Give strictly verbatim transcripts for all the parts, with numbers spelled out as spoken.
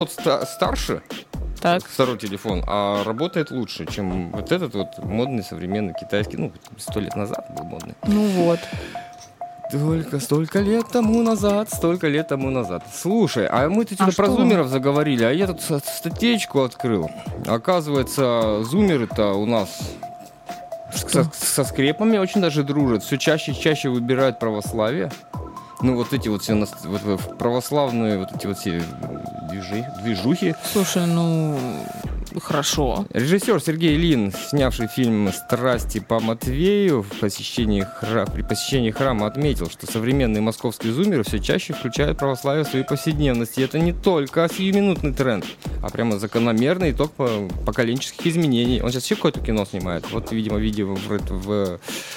ста- старше, Так. второй телефон, а работает лучше, чем вот этот вот модный современный китайский. Ну, сто лет назад был модный. Ну вот. Только столько лет тому назад, столько лет тому назад. Слушай, а мы тут А что-то про что? зумеров заговорили, а я тут с- статейку открыл. Оказывается, зумеры-то у нас со, со скрепами очень даже дружат. Все чаще и чаще выбирают православие. Ну, вот эти вот все нас- вот, вот, православные вот эти вот все движи, движухи. Слушай, ну, хорошо. Режиссер Сергей Лин, снявший фильм «Страсти по Матвею», в посещении хра... при посещении храма отметил, что современные московские зумеры все чаще включают православие в свою повседневность. И это не только сиюминутный тренд, а прямо закономерный итог по- поколенческих изменений. Он сейчас еще какое-то кино снимает. Вот, видимо, видео в, в,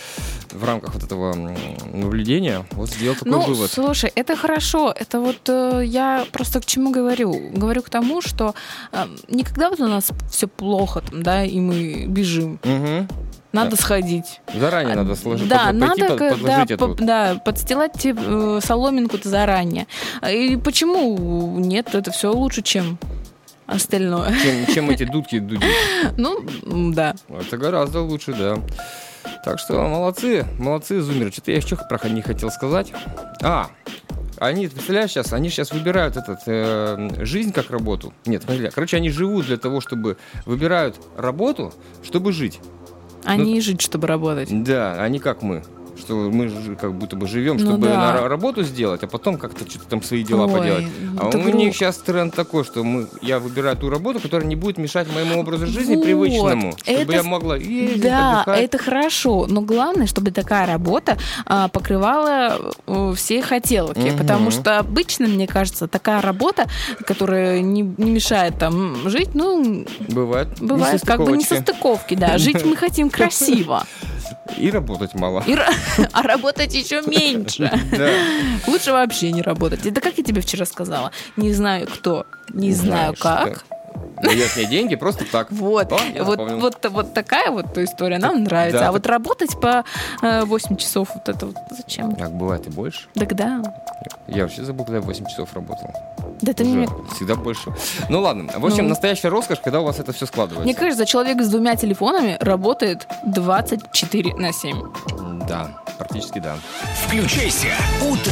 в рамках вот этого м, наблюдения вот сделал такой Ну, вывод. слушай, это хорошо. Это вот э, я просто к чему говорю? Говорю к тому, что э, никогда вот у нас все плохо, там, да, и мы бежим. Угу. Надо Да. сходить. Заранее надо сложить, Да, под- пойти надо под- к- подложить да, эту... по- да, подстилать э, соломинку-то заранее. И почему нет? Это все лучше, чем остальное. чем, чем эти дудки дудят. Ну, м, да. Это гораздо лучше, да. Так что молодцы, молодцы, зумеры. Что-то я еще про не хотел сказать. А, они, представляешь, сейчас, они сейчас выбирают этот, э, жизнь как работу. Нет, смотри, короче, они живут для того, чтобы выбирают работу, чтобы жить. А Ну, не жить, чтобы работать. Да, а не как мы. Что мы ж- как будто бы живем, Ну чтобы да. на ра- работу сделать, а потом как-то что-то там свои дела Ой, поделать. А так у них ру- сейчас тренд такой, что мы, я выбираю ту работу, которая не будет мешать моему образу жизни Вот, привычному, чтобы это я с- могла ездить, Да, отдыхать. это хорошо, но главное, чтобы такая работа а, покрывала э, все хотелки, Мгм. потому что обычно, мне кажется, такая работа, которая не, не мешает там жить, ну, Бывает. бывает как бы не несостыковочки. состыковки, да, жить мы хотим красиво, И работать мало. И ра- а работать еще меньше. Да. Лучше вообще не работать. Это как я тебе вчера сказала, не знаю кто, не знаю Знаешь, как. да. Дает мне деньги просто так. Вот, О, я вот, запомнил. вот, вот такая вот история нам нравится. да, а вот работать по э, восемь часов, вот это вот зачем? Так бывает и больше. Так да. Я вообще забыл, когда я восемь часов работал. Да ты Уже мне, всегда больше. Ну ладно. В общем, Ну. настоящая роскошь, когда у вас это все складывается. мне кажется, человек с двумя телефонами работает двадцать четыре на семь. Да, практически да. Включайся. Утро